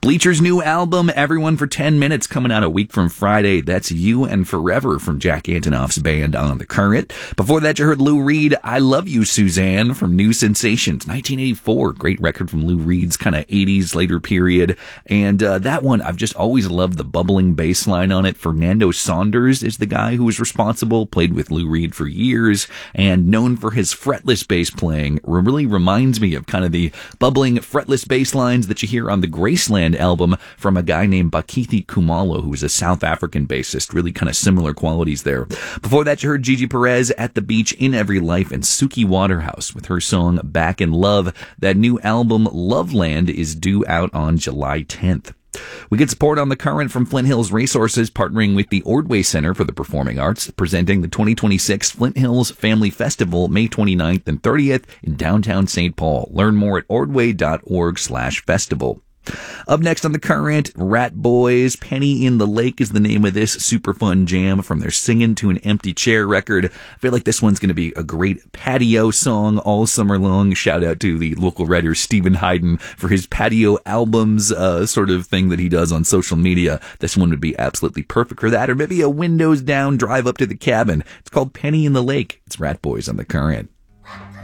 Bleacher's new album, Everyone for 10 Minutes, coming out a week from Friday. That's You and Forever from Jack Antonoff's band On the Current. Before that, you heard Lou Reed, I Love You, Suzanne, from New Sensations, 1984. Great record from Lou Reed's kind of 80s later period. And that one, I've just always loved the bubbling bass line on it. Fernando Saunders is the guy who was responsible, played with Lou Reed for years, and known for his fretless bass playing. Really reminds me of kind of the bubbling fretless bass lines that you hear on the Graceland album from a guy named Bakithi Kumalo, who is a South African bassist. Really kind of similar qualities there. Before that, you heard Gigi Perez, At the Beach, In Every Life, and Suki Waterhouse with her song Back in Love. That new album, Loveland, is due out on July 10th. We get support on the Current from Flint Hills Resources, partnering with the Ordway Center for the Performing Arts, presenting the 2026 Flint Hills Family Festival, May 29th and 30th in downtown St. Paul. Learn more at ordway.org/festival. Up next on the Current, Rat Boys, Penny in the Lake is the name of this super fun jam from their Singin' to an Empty Chair record. I feel like this one's going to be a great patio song all summer long. Shout out to the local writer Stephen Hayden for his patio albums sort of thing that he does on social media. This one would be absolutely perfect for that, or maybe a windows down drive up to the cabin. It's called Penny in the Lake. It's Rat Boys on the Current.